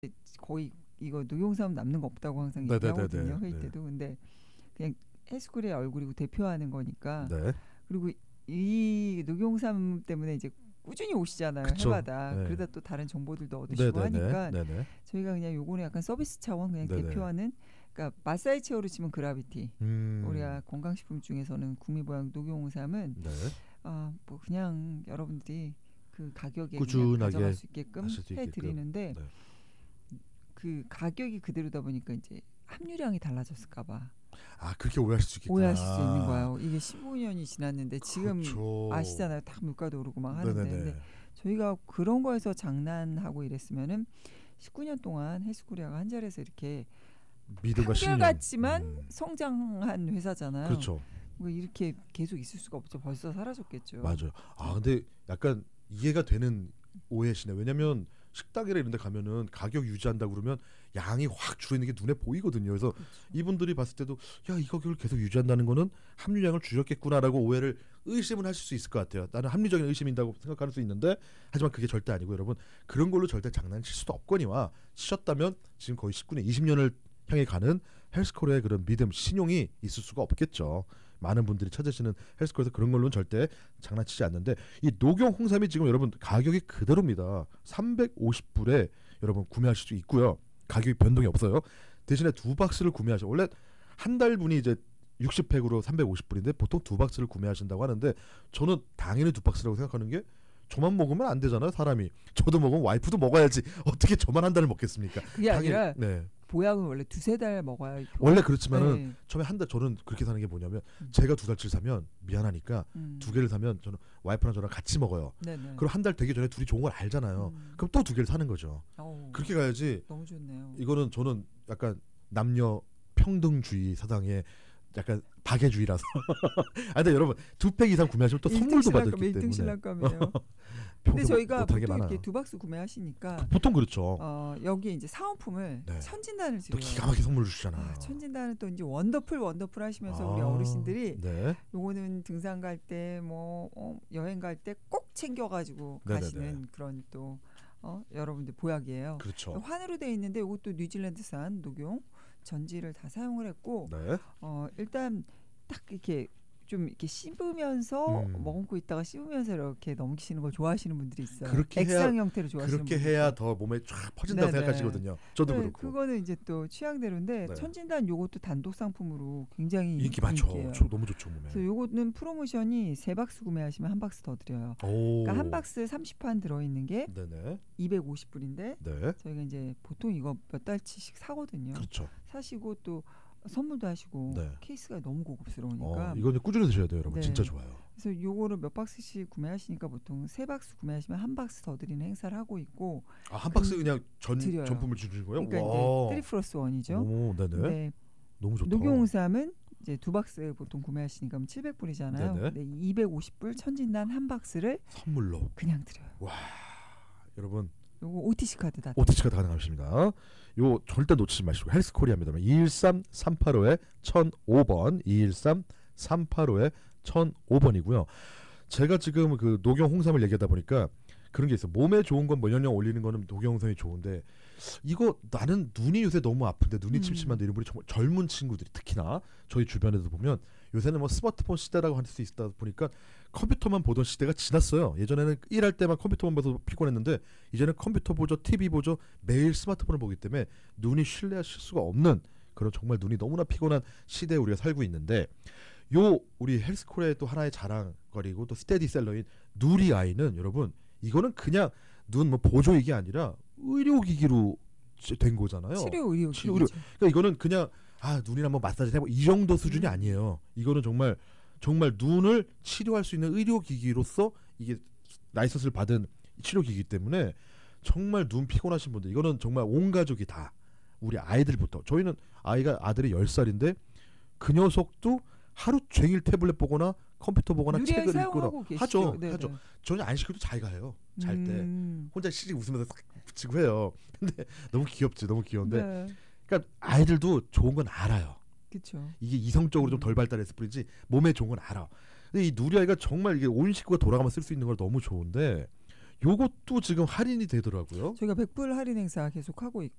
거의 이거 녹용삼 남는 거 없다고 항상 네네네네. 얘기하거든요. 회의 네. 때도. 근데 그냥 헬스코리아 얼굴이고 대표하는 거니까. 네. 그리고 이 녹용삼 때문에 이제 꾸준히 오시잖아요. 그쵸. 해마다. 네. 그러다 또 다른 정보들도 얻으시고 네네네. 하니까 네네. 저희가 그냥 요거는 약간 서비스 차원 그냥 네네. 대표하는, 그러니까 마사지 체어로 치면 그라비티. 우리가 건강식품 중에서는 구미보양 녹용삼은 네. 뭐 그냥 여러분들이 그 가격에 꾸준하게 그냥 가져갈 수 있게끔 하실 수 있게끔. 해드리는데 네. 그 가격이 그대로다 보니까 이제 함유량이 달라졌을까봐 아, 그렇게 오해하실 수 있겠구나. 오해하실 수 있는 거예요. 이게 15년이 지났는데 지금 그렇죠. 아시잖아요. 다 물가도 오르고 막 하는데. 네네네. 근데 저희가 그런 거에서 장난하고 이랬으면은 19년 동안 헬스코리아가 한 자리에서 이렇게 믿음과 신념. 한결같지만 성장한 회사잖아요. 그렇죠. 뭐 이렇게 계속 있을 수가 없죠. 벌써 사라졌겠죠. 맞아요. 아, 근데 약간 이해가 되는 오해시네. 왜냐면 식당이나 이런 데 가면은 가격 유지한다고 그러면 양이 확 줄어있는 게 눈에 보이거든요. 그래서 그렇죠. 이분들이 봤을 때도 야, 이 가격을 계속 유지한다는 거는 합류량을 줄였겠구나라고 오해를 의심은 하실 수 있을 것 같아요. 나는 합리적인 의심인다고 생각할 수 있는데, 하지만 그게 절대 아니고 여러분, 그런 걸로 절대 장난칠 수도 없거니와 치셨다면 지금 거의 19년, 20년을 향해 가는 헬스코리아의 그런 믿음, 신용이 있을 수가 없겠죠. 많은 분들이 찾으시는 헬스코리아에서 그런 걸로는 절대 장난치지 않는데, 이 녹용 홍삼이 지금 여러분 가격이 그대로입니다. 350불에 여러분 구매하실 수 있고요. 가격이 변동이 없어요. 대신에 두 박스를 구매하셔. 원래 한 달분이 이제 60팩으로 350불인데 보통 두 박스를 구매하신다고 하는데, 저는 당연히 두 박스라고 생각하는 게, 저만 먹으면 안 되잖아요. 사람이. 저도 먹으면 와이프도 먹어야지. 어떻게 저만 한 달을 먹겠습니까? 그게 아니라 네. 보약은 원래 2-3달 먹어야 원래 그렇지만은 네. 처음에 한 달, 저는 그렇게 사는 게 뭐냐면 제가 2달치를 사면 미안하니까 2개를 사면 저는 와이프랑 저랑 같이 먹어요. 네네. 그럼 한 달 되기 전에 둘이 좋은 걸 알잖아요. 그럼 또 2개를 사는 거죠. 그렇게 가야지. 너무 좋네요. 이거는 저는 약간 남녀 평등주의 사상에 약간 박애주의라서. 아, 근데 여러분 2팩 이상 구매하시면 또 선물도 받을 기 때문에. 1등 신랑감이에요. 근데 저희가 보통 이렇게 두 박스 구매하시니까 보통 그렇죠. 여기에 이제 사은품을 네. 천진단을 또 드려요. 기가 막히게 선물 주시잖아요. 천진단은 또 이제 원더풀 하시면서 우리 어르신들이 네. 요거는 등산 갈 때 뭐 여행 갈 때 꼭 챙겨가지고 네네네. 가시는 그런 또 여러분들 보약이에요. 그렇죠. 환으로 돼 있는데 이것도 뉴질랜드산 녹용 전지를 다 사용을 했고 네. 일단 딱 이렇게 좀 이렇게 씹으면서 머금고 있다가 씹으면서 이렇게 넘기시는 걸 좋아하시는 분들이 있어요. 그렇게 액상 형태로 좋아하시는 그렇게 분들이 해야 있어요. 더 몸에 쫙 퍼진다고 네네. 생각하시거든요. 저도 네, 그렇고. 그거는 이제 또 취향대로인데 네. 천진단 요것도 단독 상품으로 굉장히 인기 많죠. 인기예요. 너무 좋죠, 몸에. 그래서 요거는 프로모션이 3박스 구매하시면 한 박스 더 드려요. 오. 그러니까 한 박스 30판 들어있는 게 네네. 250불인데 네. 저희가 이제 보통 이거 몇 달치씩 사거든요. 그렇죠. 사시고 또 선물도 하시고 네. 케이스가 너무 고급스러우니까. 이거는 꾸준히 드셔야 돼요, 여러분. 네. 진짜 좋아요. 그래서 요거를 몇 박스씩 구매하시니까 보통 3박스 구매하시면 한 박스 더 드리는 행사를 하고 있고. 아, 한 박스 그냥 드려요. 전품을 주는 거예요? 그러니까 와. 이제 3+1이죠. 오, 네네. 네. 너무 좋다. 녹용홍삼은 이제 두 박스 보통 구매하시니까 700불이잖아요. 네네. 근데 250불 천진단 한 박스를 선물로. 그냥 드려요. 와, 여러분. 요거 OTC 카드 다. OTC가 가능하십니다. 요 절대 놓치지 마시고 헬스코리아입니다. 213-385-1005번 213-385-1005번이고요. 제가 지금 그 녹용 홍삼을 얘기하다 보니까 그런 게 있어. 몸에 좋은 건 면역력 올리는 거는 녹용 홍삼이 좋은데, 이거 나는 눈이 요새 너무 아픈데, 눈이 침침한데, 이런 분이 정말 젊은 친구들이 특히나 저희 주변에도 보면 요새는 뭐 스마트폰 시대라고 할 수 있다 보니까 컴퓨터만 보던 시대가 지났어요. 예전에는 일할 때만 컴퓨터만 봐서 피곤했는데 이제는 컴퓨터 보죠, TV 보죠, 매일 스마트폰을 보기 때문에 눈이 쉴래야 쉴 수가 없는 그런 정말 눈이 너무나 피곤한 시대에 우리가 살고 있는데, 요 우리 헬스코리아의 또 하나의 자랑거리고 또 스테디셀러인 누리아이는 여러분, 이거는 그냥 눈 뭐 보조익이 아니라 의료기기로 된 거잖아요. 치료 의료. 그러니까 이거는 그냥 눈이나 뭐 마사지 해보 이 정도 수준이 아니에요. 이거는 정말 눈을 치료할 수 있는 의료기기로서 이게 라이선스를 받은 치료기기 때문에 정말 눈 피곤하신 분들, 이거는 정말 온 가족이 다, 우리 아이들부터, 저희는 아들이 10살인데 그 녀석도 하루 종일 태블릿 보거나 컴퓨터 보거나 책을 읽거나 하죠. 하죠. 저는 안 시켜도 자기가 해요. 잘 때 혼자 시리 웃으면서 싹 붙이고 해요. 근데 너무 귀엽지, 너무 귀여운데. 네. 그러니까 아이들도 좋은 건 알아요. 그렇죠. 이게 이성적으로 좀 덜 발달했을 뿐이지 몸에 좋은 건 알아. 근데 이 누리아이가 정말 이게 온 식구가 돌아가면 쓸 수 있는 걸 너무 좋은데, 요것도 지금 할인이 되더라고요. 저희가 100불 할인 행사 계속 하고